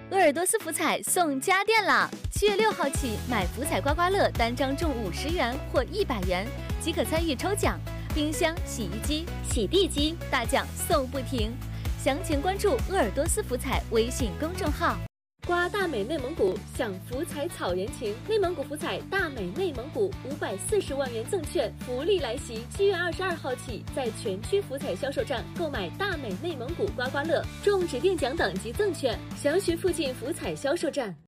鄂尔多斯福彩送家电啦！7月6号起，买福彩刮刮乐单张中50元或100元，即可参与抽奖。冰箱、洗衣机、洗地机大奖送不停。详情关注鄂尔多斯福彩微信公众号。 刮大美内蒙古，享福彩草原情。内蒙古福彩大美内蒙古540万元赠券福利来袭！7月22号起，在全区福彩销售站购买大美内蒙古刮刮乐，中指定奖等及赠券。详询附近福彩销售站。